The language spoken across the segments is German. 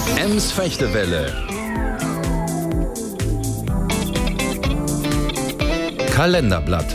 Ems-Fechtewelle. Kalenderblatt.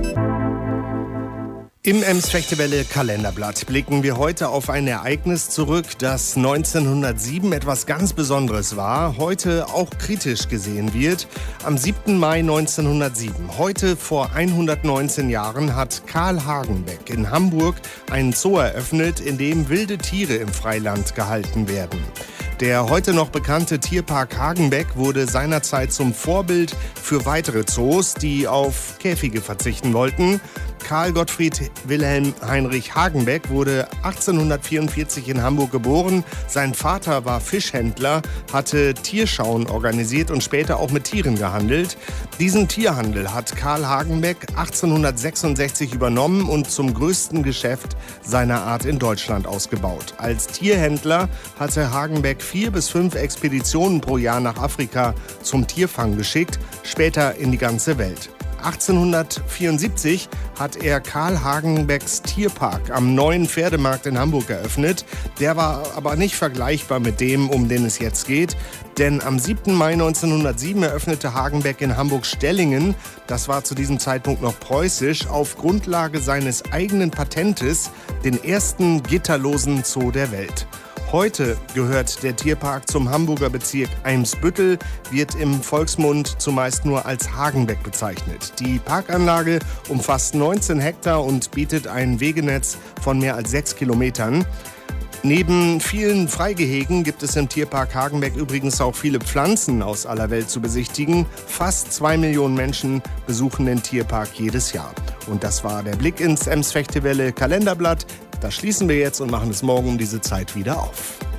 Im Ems-Fechtewelle Kalenderblatt blicken wir heute auf ein Ereignis zurück, das 1907 etwas ganz Besonderes war, heute auch kritisch gesehen wird. Am 7. Mai 1907, heute vor 119 Jahren, hat Karl Hagenbeck in Hamburg einen Zoo eröffnet, in dem wilde Tiere im Freiland gehalten werden. Der heute noch bekannte Tierpark Hagenbeck wurde seinerzeit zum Vorbild für weitere Zoos, die auf Käfige verzichten wollten. Karl Gottfried Wilhelm Heinrich Hagenbeck wurde 1844 in Hamburg geboren. Sein Vater war Fischhändler, hatte Tierschauen organisiert und später auch mit Tieren gehandelt. Diesen Tierhandel hat Karl Hagenbeck 1866 übernommen und zum größten Geschäft seiner Art in Deutschland ausgebaut. Als Tierhändler hatte Hagenbeck 4 bis 5 Expeditionen pro Jahr nach Afrika zum Tierfang geschickt, später in die ganze Welt. 1874 hat er Karl Hagenbecks Tierpark am Neuen Pferdemarkt in Hamburg eröffnet. Der war aber nicht vergleichbar mit dem, um den es jetzt geht. Denn am 7. Mai 1907 eröffnete Hagenbeck in Hamburg-Stellingen, das war zu diesem Zeitpunkt noch preußisch, auf Grundlage seines eigenen Patentes den ersten gitterlosen Zoo der Welt. Heute gehört der Tierpark zum Hamburger Bezirk Eimsbüttel, wird im Volksmund zumeist nur als Hagenbeck bezeichnet. Die Parkanlage umfasst 19 Hektar und bietet ein Wegenetz von mehr als 6 Kilometern. Neben vielen Freigehegen gibt es im Tierpark Hagenbeck übrigens auch viele Pflanzen aus aller Welt zu besichtigen. Fast 2 Millionen Menschen besuchen den Tierpark jedes Jahr. Und das war der Blick ins Ems-Fechtewelle Kalenderblatt. Das schließen wir jetzt und machen es morgen um diese Zeit wieder auf.